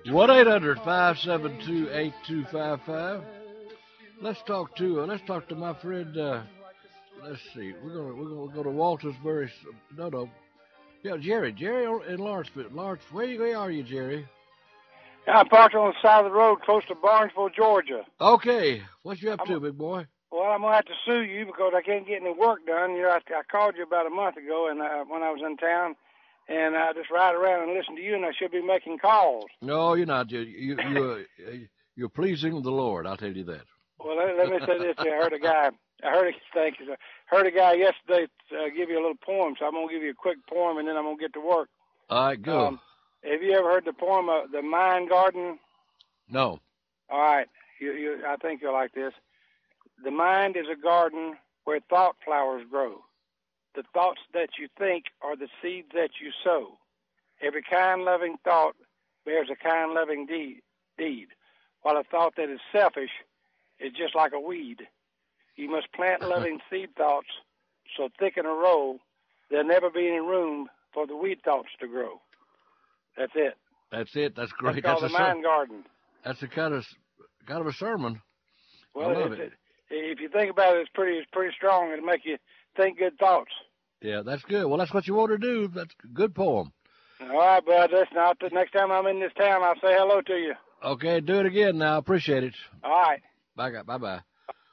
1-800-572-8255. Let's talk to my friend. Let's see. We're gonna go to Waltersburg. No. Yeah, Jerry. Jerry in Lawrenceville. Lawrence, where are you, Jerry? I'm parked on the side of the road close to Barnesville, Georgia. Okay. What you up to, big boy? Well, I'm going to have to sue you because I can't get any work done. You know, I called you about a month ago and when I was in town, and I just ride around and listen to you, and I should be making calls. No, you're not. You're pleasing the Lord, I'll tell you that. Well, let me say this. I heard a guy yesterday give you a little poem, so I'm going to give you a quick poem, and then I'm going to get to work. All right, go. Have you ever heard the poem, The Mind Garden? No. All right. I think you'll like this. The mind is a garden where thought flowers grow. The thoughts that you think are the seeds that you sow. Every kind, loving thought bears a kind, loving deed, while a thought that is selfish is just like a weed. You must plant loving seed thoughts so thick in a row there'll never be any room for the weed thoughts to grow. That's it. That's it. That's great. That's called The Mind Garden. That's a kind of a sermon. Well, I love it. If you think about it, it's pretty strong. It'll make you think good thoughts. Yeah, that's good. Well, that's what you want to do. That's a good poem. All right, bud. Listen, next time I'm in this town, I'll say hello to you. Okay, do it again now. Appreciate it. All right. Bye-bye.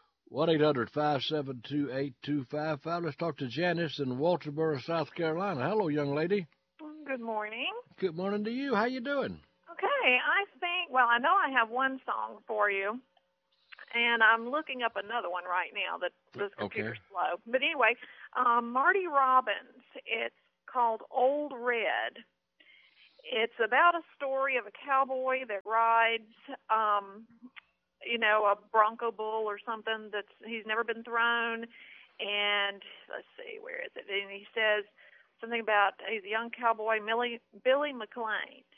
1-800-572-8255. Let's talk to Janice in Walterboro, South Carolina. Hello, young lady. Good morning. Good morning to you. How you doing? Okay, I know I have one song for you, and I'm looking up another one right now that this computer's slow. But anyway, Marty Robbins, it's called Old Red. It's about a story of a cowboy that rides, a bronco bull or something he's never been thrown. And let's see, where is it? And he says something about he's a young cowboy, Billy McLean.